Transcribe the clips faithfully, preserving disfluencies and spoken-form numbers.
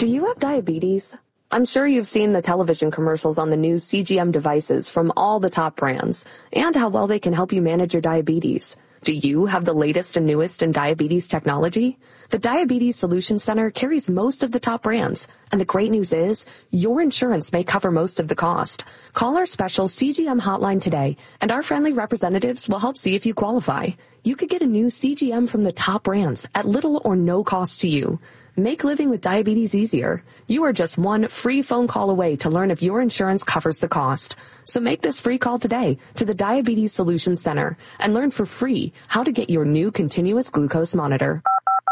Do you have diabetes? I'm sure you've seen the television commercials on the new C G M devices from all the top brands and how well they can help you manage your diabetes. Do you have the latest and newest in diabetes technology? The Diabetes Solutions Center carries most of the top brands, and the great news is your insurance may cover most of the cost. Call our special C G M hotline today, and our friendly representatives will help see if you qualify. You could get a new C G M from the top brands at little or no cost to you. Make living with diabetes easier. You are just one free phone call away to learn if your insurance covers the cost. So make this free call today to the Diabetes Solutions Center and learn for free how to get your new continuous glucose monitor.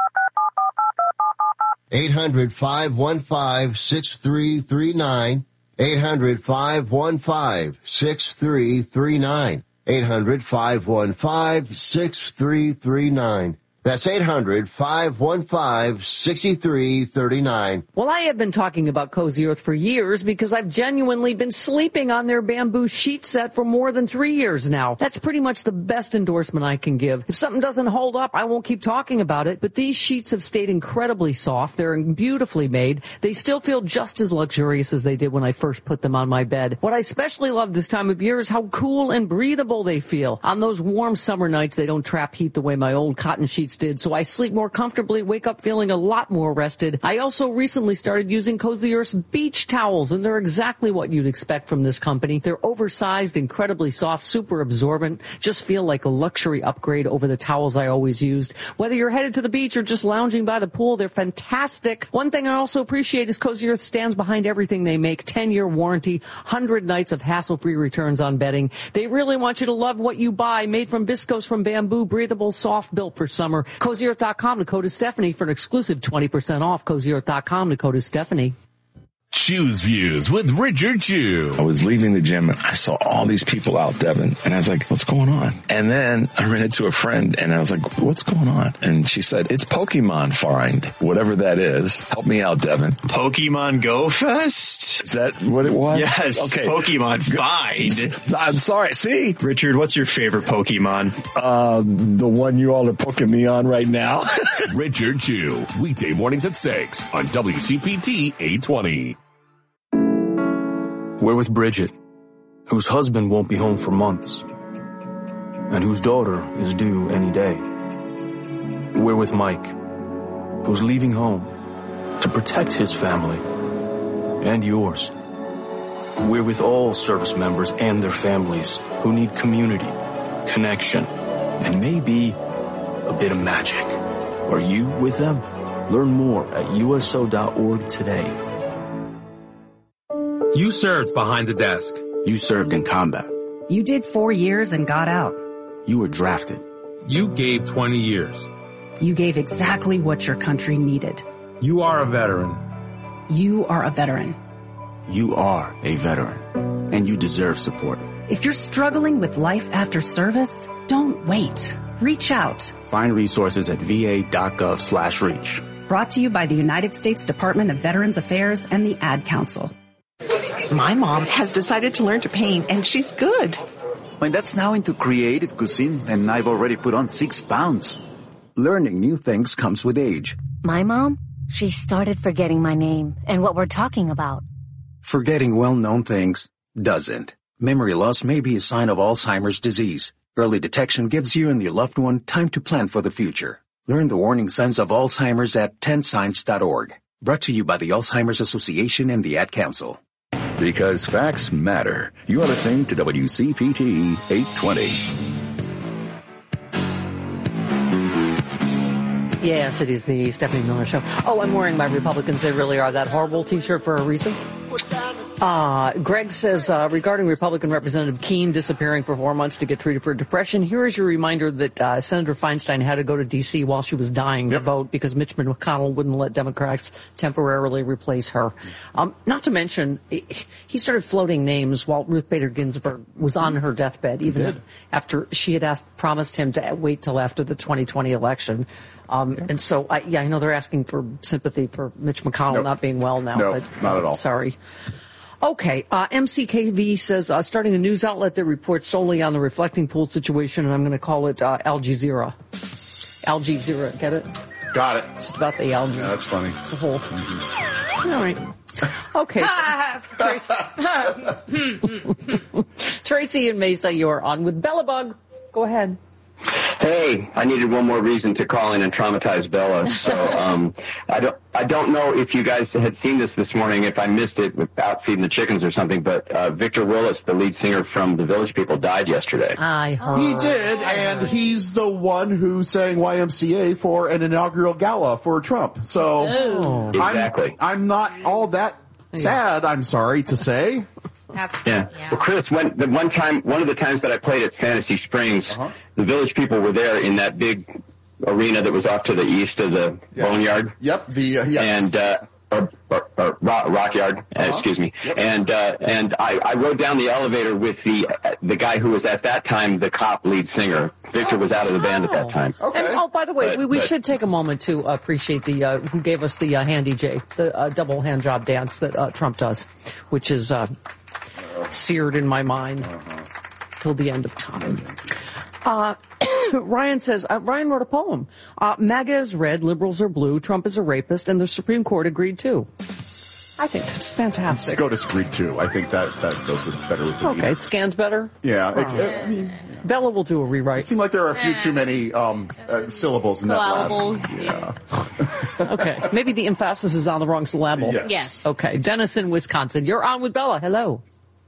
eight hundred, five one five, six three three nine. eight hundred, five one five, six three three nine. eight hundred, five one five, six three three nine. That's eight hundred, five one five, six three three nine. Well, I have been talking about Cozy Earth for years because I've genuinely been sleeping on their bamboo sheet set for more than three years now. That's pretty much the best endorsement I can give. If something doesn't hold up, I won't keep talking about it. But these sheets have stayed incredibly soft. They're beautifully made. They still feel just as luxurious as they did when I first put them on my bed. What I especially love this time of year is how cool and breathable they feel. On those warm summer nights, they don't trap heat the way my old cotton sheets did, so I sleep more comfortably, wake up feeling a lot more rested. I also recently started using Cozy Earth's beach towels, and they're exactly what you'd expect from this company. They're oversized, incredibly soft, super absorbent, just feel like a luxury upgrade over the towels I always used. Whether you're headed to the beach or just lounging by the pool, they're fantastic. One thing I also appreciate is Cozy Earth stands behind everything they make. ten-year warranty, one hundred nights of hassle-free returns on bedding. They really want you to love what you buy. Made from viscose from bamboo, breathable, soft, built for summer. Cozy Earth dot com, the code is Stephanie for an exclusive twenty percent off. Cozy Earth dot com, the code is Stephanie. Choose Views with Richard Chew. I was leaving the gym and I saw all these people out, Devin, and I was like, what's going on? And then I ran into a friend and I was like, what's going on? And she said, it's Pokemon Find, whatever that is. Help me out, Devin. Pokemon Go Fest? Is that what it was? Yes. Okay. Pokemon Find. I'm sorry. See? Richard, what's your favorite Pokemon? Uh, the one you all are poking me on right now. Richard Chew, weekday mornings at six on W C P T eight twenty. We're with Bridget, whose husband won't be home for months, and whose daughter is due any day. We're with Mike, who's leaving home to protect his family and yours. We're with all service members and their families who need community, connection, and maybe a bit of magic. Are you with them? Learn more at U S O dot org today. You served behind the desk. You served in combat. You did four years and got out. You were drafted. You gave twenty years. You gave exactly what your country needed. You are a veteran. You are a veteran. You are a veteran, and you deserve support. If you're struggling with life after service, don't wait. Reach out. Find resources at V A dot gov slash reach. Brought to you by the United States Department of Veterans Affairs and the Ad Council. My mom has decided to learn to paint, and she's good. My dad's now into creative cuisine, and I've already put on six pounds. Learning new things comes with age. My mom, she started forgetting my name and what we're talking about. Forgetting well-known things doesn't. Memory loss may be a sign of Alzheimer's disease. Early detection gives you and your loved one time to plan for the future. Learn the warning signs of Alzheimer's at ten signs dot org. Brought to you by the Alzheimer's Association and the Ad Council. Because facts matter. You are listening to W C P T eight twenty. Yes, it is the Stephanie Miller Show. Oh, I'm wearing my Republicans, They Really Are That Horrible t-shirt for a reason. Uh, Greg says, uh, regarding Republican Representative Keene disappearing for four months to get treated for depression, here is your reminder that uh, Senator Feinstein had to go to D C while she was dying yep. to vote because Mitch McConnell wouldn't let Democrats temporarily replace her. Um, not to mention, he started floating names while Ruth Bader Ginsburg was on her deathbed, even after she had asked, promised him to wait till after the twenty twenty election. Um, yeah. And so, I, yeah, I know they're asking for sympathy for Mitch McConnell nope. not being well now. No, but, not uh, at all. Sorry. Okay, uh, M C K V says, uh, starting a news outlet that reports solely on the reflecting pool situation, and I'm going to call it uh, Al Jazeera. Al Jazeera, get it? Got it. Just about the algae. Yeah, that's funny. It's a whole. Mm-hmm. All right. Okay. Tracy. Tracy and Mesa, you're on with Bellabug. Go ahead. Hey, I needed one more reason to call in and traumatize Bella. So um, I don't, I don't know if you guys had seen this this morning. If I missed it without feeding the chickens or something, but uh, Victor Willis, the lead singer from the Village People, died yesterday. I heard. He did, and he's the one who sang Y M C A for an inaugural gala for Trump. So oh. I'm, exactly. I'm not all that sad. I'm sorry to say. That's, yeah. yeah. Well, Chris, when, the one time, one of the times that I played at Fantasy Springs, uh-huh. the Village People were there in that big arena that was off to the east of the yeah. Boneyard. Yep. The uh, yes. And uh, or, or, or Rock Yard. Uh-huh. Uh, excuse me. Yep. And uh, and I, I rode down the elevator with the uh, the guy who was at that time the Cop lead singer. Victor was out of the band at that time. Okay. And, oh, by the way, but, we, we but, should take a moment to appreciate the uh, who gave us the uh, handy J, the uh, double hand job dance that uh, Trump does, which is uh, seared in my mind uh-huh. till the end of time. Uh, Ryan says, uh, Ryan wrote a poem. Uh, MAGA is red, liberals are blue, Trump is a rapist, and the Supreme Court agreed too. I think that's fantastic. SCOTUS agreed too. I think that, that goes with better with the Okay, meaning. It scans better? Yeah. Oh. It, it, I mean, Bella will do a rewrite. It seemed like there are a few too many um, uh, syllables in Syllables. that last. Yeah. Okay, maybe the emphasis is on the wrong syllable. Yes. yes. Okay, Dennis in Wisconsin. You're on with Bella. Hello.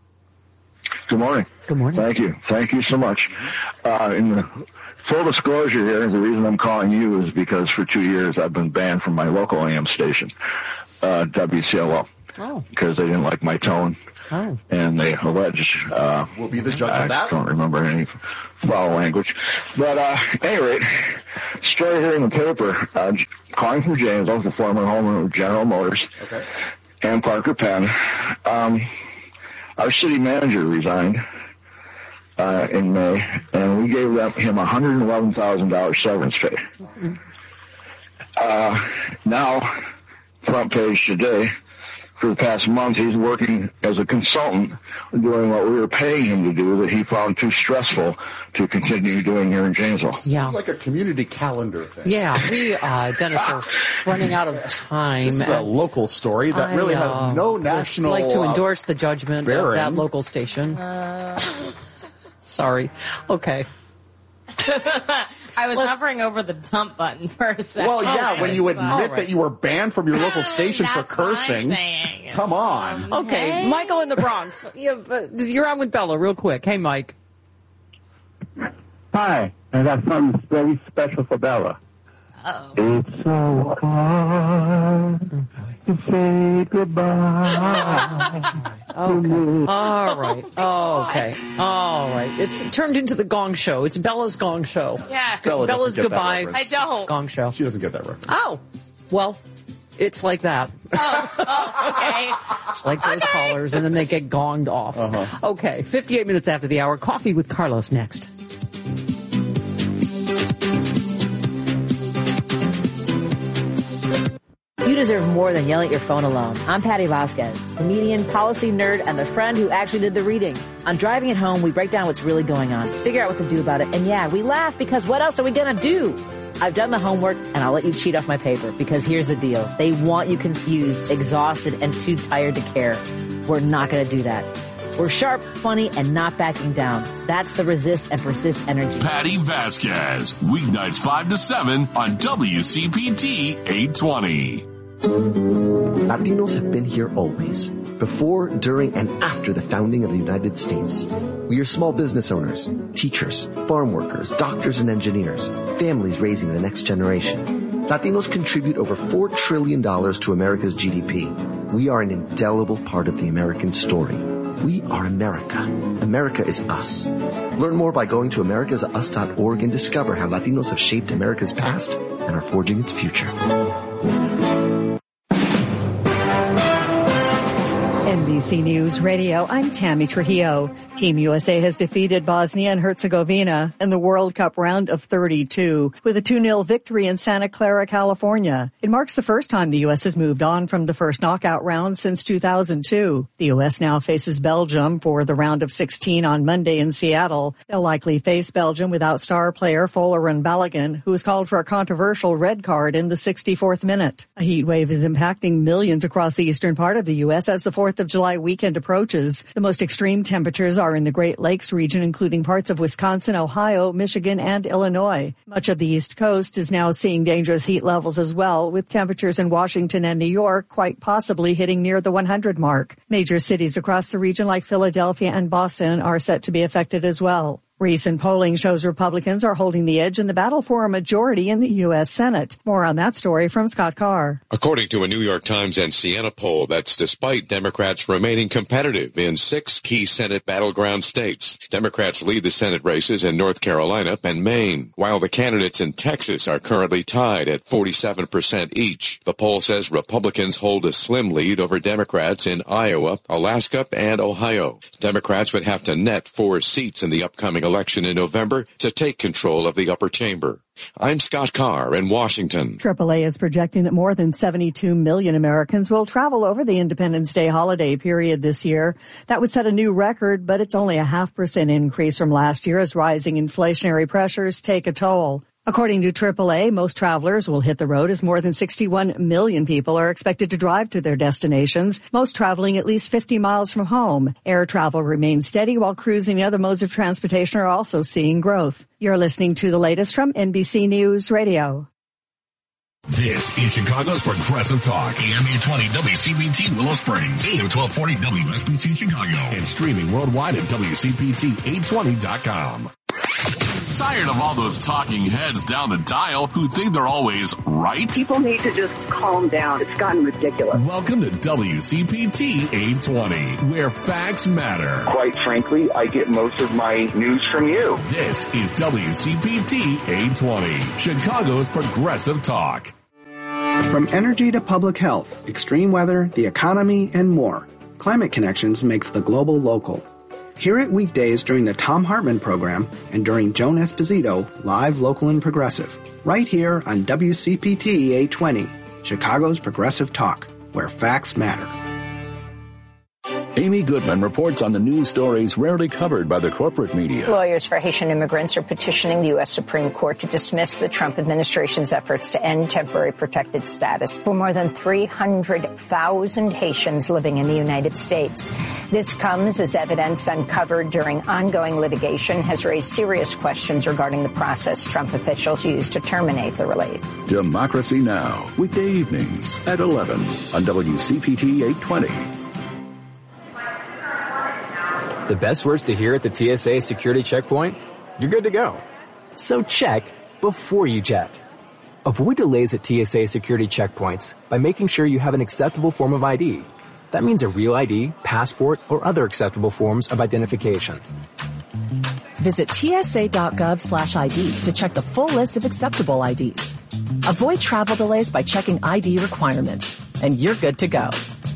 Good morning. Good morning. Thank you. Thank you so much. Uh, in the full disclosure here, the reason I'm calling you is because for two years I've been banned from my local A M station, uh, W C L O. Oh. Because they didn't like my tone. Oh. And they allege, uh, we'll be the judge I of that. I don't remember any foul language. But, uh, at any rate, story here in the paper, uh, calling from James, I was the former homeowner of General Motors. Okay. And Parker Penn. Um, our city manager resigned, uh, in May, and we gave them, him one hundred eleven thousand dollars severance pay. Mm-hmm. Uh, now, front page today, for the past month, he's working as a consultant, doing what we were paying him to do that he found too stressful to continue doing here in Janesville. Yeah. It's like a community calendar thing. Yeah, we, uh, Dennis, are running out of time. This is a local story that I, really has uh, no national... I'd like to endorse the judgment bearing. of that local station. Uh... Sorry. Okay. I was Let's, hovering over the dump button for a second. Well, yeah, when you admit right. that you were banned from your local station for That's cursing. What I'm saying. Come on. Okay, hey. Michael in the Bronx. You're on with Bella real quick. Hey, Mike. Hi, I got something very special for Bella. Uh-oh. It's so hard to say goodbye. Okay. All right. Oh, okay. All right. It's turned into the Gong Show. It's Bella's Gong Show. Yeah. Bella Bella's goodbye. I don't. Gong Show. She doesn't get that reference. Oh. Well, it's like that. Oh, oh okay. It's like those okay. callers, and then they get gonged off. Uh-huh. Okay. fifty-eight minutes after the hour. Coffee with Carlos next. You deserve more than yelling at your phone alone. I'm Patty Vasquez, comedian, policy nerd, and the friend who actually did the reading. On Driving It Home, we break down what's really going on, figure out what to do about it, and yeah, we laugh because what else are we gonna do? I've done the homework, and I'll let you cheat off my paper because here's the deal. They want you confused, exhausted, and too tired to care. We're not gonna do that. We're sharp, funny, and not backing down. That's the resist and persist energy. Patty Vasquez, weeknights five to seven on W C P T eight twenty. Latinos have been here always, before, during, and after the founding of the United States. We are small business owners, teachers, farm workers, doctors and engineers, families raising the next generation. Latinos contribute over four trillion dollars to America's G D P. We are an indelible part of the American story. We are America. America is us. Learn more by going to americas us dot org and discover how Latinos have shaped America's past and are forging its future. N B B C News Radio, I'm Tammy Trujillo. Team U S A has defeated Bosnia and Herzegovina in the World Cup round of thirty-two with a two nil victory in Santa Clara, California. It marks the first time the U S has moved on from the first knockout round since two thousand two. The U S now faces Belgium for the round of sixteen on Monday in Seattle. They'll likely face Belgium without star player Folarin Balogun, who was called for a controversial red card in the sixty-fourth minute. A heat wave is impacting millions across the eastern part of the U S as the fourth of July weekend approaches. The most extreme temperatures are in the Great Lakes region, including parts of Wisconsin, Ohio, Michigan, and Illinois. Much of the East Coast is now seeing dangerous heat levels as well, with temperatures in Washington and New York quite possibly hitting near the one hundred mark. Major cities across the region like Philadelphia and Boston are set to be affected as well. Recent polling shows Republicans are holding the edge in the battle for a majority in the U S Senate. More on that story from Scott Carr. According to a New York Times and Siena poll, that's despite Democrats remaining competitive in six key Senate battleground states. Democrats lead the Senate races in North Carolina and Maine, while the candidates in Texas are currently tied at forty-seven percent each. The poll says Republicans hold a slim lead over Democrats in Iowa, Alaska, and Ohio. Democrats would have to net four seats in the upcoming election. election in November to take control of the upper chamber. I'm Scott Carr in Washington. triple A is projecting that more than seventy-two million Americans will travel over the Independence Day holiday period this year. That would set a new record, but it's only a half percent increase from last year as rising inflationary pressures take a toll. According to triple A, most travelers will hit the road as more than sixty-one million people are expected to drive to their destinations, most traveling at least fifty miles from home. Air travel remains steady while cruising and other modes of transportation are also seeing growth. You're listening to the latest from N B C News Radio. This is Chicago's Progressive Talk, A M eight twenty W C P T Willow Springs, A M twelve forty W S B C Chicago, and streaming worldwide at W C P T eight twenty dot com. Tired of all those talking heads down the dial who think they're always right? People need to just calm down. It's gotten ridiculous. Welcome to W C P T eight twenty, where facts matter. Quite frankly, I get most of my news from you. This is W C P T eight twenty, Chicago's Progressive Talk. From energy to public health, extreme weather, the economy, and more, Climate Connections makes the global local. Hear it weekdays during the Thom Hartmann program and during Joan Esposito, live, local, and progressive. Right here on W C P T eight twenty, Chicago's Progressive Talk, where facts matter. Amy Goodman reports on the news stories rarely covered by the corporate media. Lawyers for Haitian immigrants are petitioning the U S Supreme Court to dismiss the Trump administration's efforts to end temporary protected status for more than three hundred thousand Haitians living in the United States. This comes as evidence uncovered during ongoing litigation has raised serious questions regarding the process Trump officials used to terminate the relief. Democracy Now!, weekday evenings at eleven on W C P T eight twenty. The best words to hear at the T S A security checkpoint? You're good to go. So check before you jet. Avoid delays at T S A security checkpoints by making sure you have an acceptable form of I D. That means a real I D, passport, or other acceptable forms of identification. Visit T S A dot gov slash I D to check the full list of acceptable I Ds. Avoid travel delays by checking I D requirements, and you're good to go.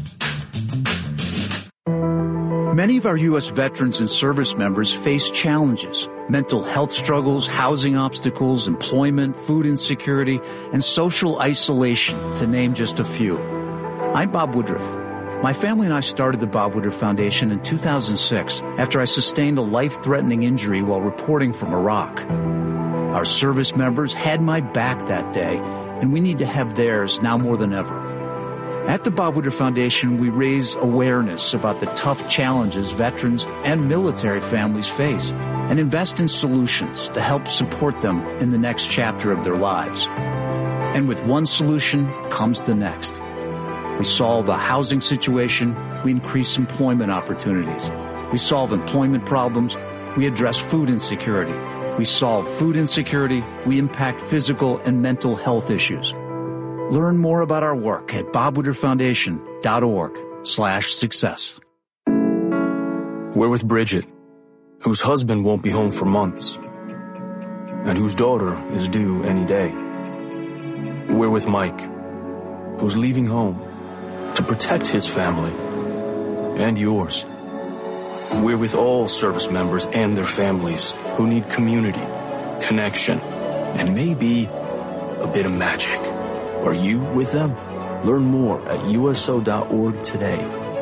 Many of our U S veterans and service members face challenges, mental health struggles, housing obstacles, employment, food insecurity, and social isolation, to name just a few. I'm Bob Woodruff. My family and I started the Bob Woodruff Foundation in two thousand six after I sustained a life-threatening injury while reporting from Iraq. Our service members had my back that day, and we need to have theirs now more than ever. At the Bob Woodruff Foundation, we raise awareness about the tough challenges veterans and military families face and invest in solutions to help support them in the next chapter of their lives. And with one solution comes the next. We solve a housing situation, we increase employment opportunities. We solve employment problems, we address food insecurity. We solve food insecurity, we impact physical and mental health issues. Learn more about our work at bob woodruff foundation dot org slash success. We're with Bridget, whose husband won't be home for months, and whose daughter is due any day. We're with Mike, who's leaving home to protect his family, and yours. We're with all service members and their families who need community, connection, and maybe a bit of magic. Are you with them? Learn more at U S O dot org today.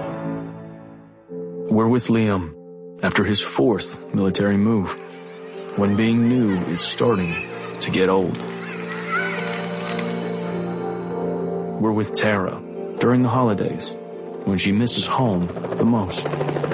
We're with Liam after his fourth military move, when being new is starting to get old. We're with Tara during the holidays, when she misses home the most.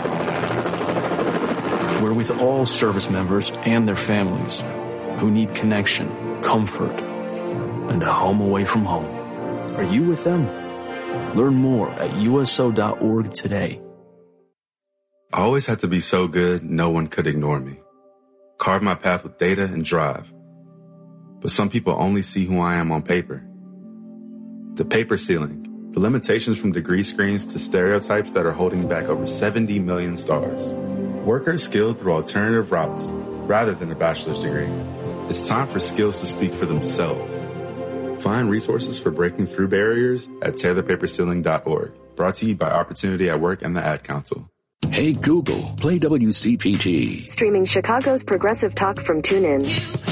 We're with all service members and their families who need connection, comfort, and a home away from home. Are you with them? Learn more at U S O dot org today. I always had to be so good no one could ignore me. Carve my path with data and drive. But some people only see who I am on paper. The paper ceiling, the limitations from degree screens to stereotypes that are holding back over seventy million stars. Workers skilled through alternative routes rather than a bachelor's degree. It's time for skills to speak for themselves. Find resources for breaking through barriers at tear the paper ceiling dot org. Brought to you by Opportunity at Work and the Ad Council. Hey Google, play W C P T. Streaming Chicago's progressive talk from TuneIn.